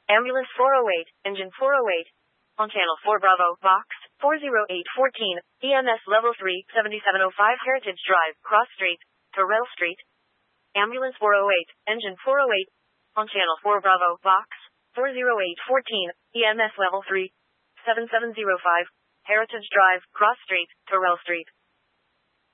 Ambulance 408, Engine 408. On Channel 4 Bravo, Box 40814, EMS Level 3, 7705 Heritage Drive, Cross Street, Terrell Street. Ambulance 408, Engine 408. On Channel 4 Bravo, Box 40814, EMS Level 3, 7705 Heritage Drive, Cross Street, Terrell Street.